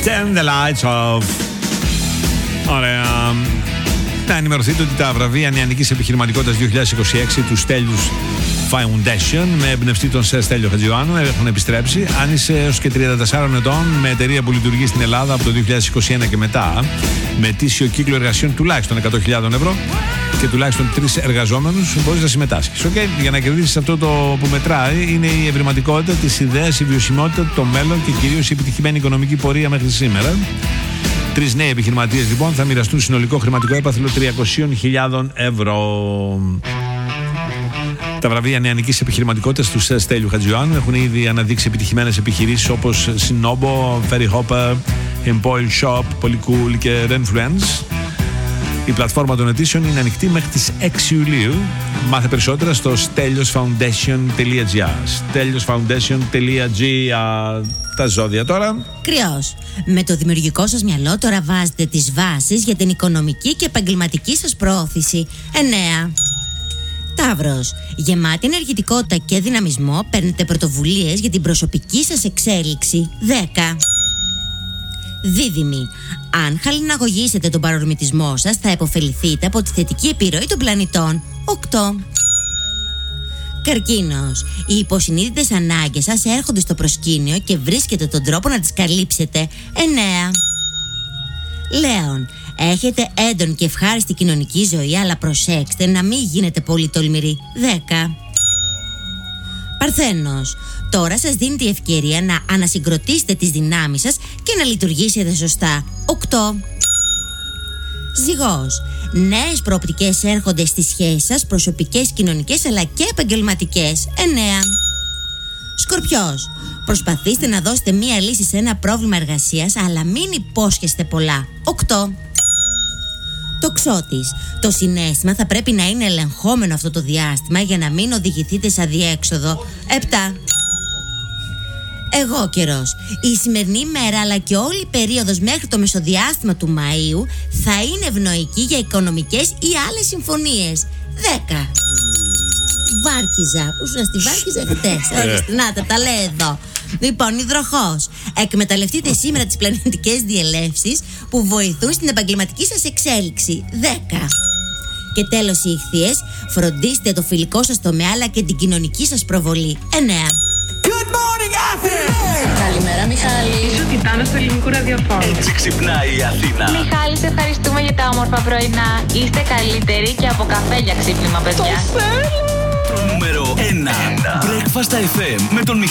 Turn the lights off. Ωραία. Να ενημερωθείτε ότι τα βραβεία νεανικής επιχειρηματικότητας 2026 του Στέλιους Foundation με εμπνευστή τον Σερ Στέλιο Χατζιωάννου έχουν επιστρέψει. Αν είσαι έως και 34 ετών με εταιρεία που λειτουργεί στην Ελλάδα από το 2021 και μετά, με ετήσιο κύκλο εργασιών τουλάχιστον 100.000 ευρώ και τουλάχιστον 3 εργαζόμενους, μπορείς να συμμετάσχεις. Okay? Για να κερδίσεις αυτό το που μετράει είναι η ευρηματικότητα της ιδέας, η βιωσιμότητα, το μέλλον και κυρίως η επιτυχημένη οικονομική πορεία μέχρι σήμερα. 3 νέοι επιχειρηματίες λοιπόν θα μοιραστούν συνολικό χρηματικό έπαθλο 300.000 ευρώ. Τα βραβεία νεανικής επιχειρηματικότητας του Στέλιου Χατζιωάννου έχουν ήδη αναδείξει επιτυχημένες επιχειρήσεις όπως Sinobo, Ferry Hopper, Empoil Shop, Polycool και Renfluence. Η πλατφόρμα των αιτήσεων είναι ανοιχτή μέχρι τις 6 Ιουλίου. Μάθε περισσότερα στο steliosfoundation.gr. steliosfoundation.gr. Τα ζώδια τώρα. Κρυός. Με το δημιουργικό σας μυαλό τώρα βάζετε τις βάσεις για την οικονομική και επαγγελματική σας προώθηση. 9. Ταύρος. Γεμάτη ενεργητικότητα και δυναμισμό, παίρνετε πρωτοβουλίες για την προσωπική σας εξέλιξη. 10. Δίδυμοι. Αν χαλιναγωγήσετε τον παρορμητισμό σας, θα επωφεληθείτε από τη θετική επιρροή των πλανητών. 8. Καρκίνος. Οι υποσυνείδητες ανάγκες σας έρχονται στο προσκήνιο και βρίσκετε τον τρόπο να τις καλύψετε. 9. Λέων. Έχετε έντονη και ευχάριστη κοινωνική ζωή, αλλά προσέξτε να μην γίνετε πολύ τολμηροί. 10. Παρθένος. Τώρα σας δίνει η ευκαιρία να ανασυγκροτήσετε τις δυνάμεις σας και να λειτουργήσετε σωστά. 8. Ζυγός. Νέες προοπτικές έρχονται στις σχέσεις σας, προσωπικές, κοινωνικές αλλά και επαγγελματικές. 9. Σκορπιός. Προσπαθήστε να δώσετε μία λύση σε ένα πρόβλημα εργασίας, αλλά μην υπόσχεστε πολλά. 8. Τοξότης. Το συναίσθημα θα πρέπει να είναι ελεγχόμενο αυτό το διάστημα για να μην οδηγηθείτε σε αδιέξοδο. 7. Εγώ καιρός. Η σημερινή μέρα αλλά και όλη η περίοδος μέχρι το μεσοδιάστημα του Μαΐου θα είναι ευνοϊκή για οικονομικές ή άλλες συμφωνίες. 10. Βάρκιζα. Πού σου να στη βάρκιζα χτες. Να τα λέει εδώ. Λοιπόν, υδροχός. Εκμεταλλευτείτε σήμερα τις πλανητικές διελεύσεις που βοηθούν στην επαγγελματική σας εξέλιξη. 10. Και τέλος οι Ιχθύες. Φροντίστε το φιλικό σας τομέα αλλά και την κοινωνική σας προβολή. 9. Καλημέρα Μιχάλη. Είσαι ο Τιτάνος του ελληνικού ραδιοφώνου. Έτσι ξυπνάει η Αθήνα. Μιχάλη, σε ευχαριστούμε για τα όμορφα πρωινά. Είστε καλύτεροι και από καφέ για ξύπνημα, παιδιά. Το νούμερο 1 Breakfast FM με τον Μιχάλη.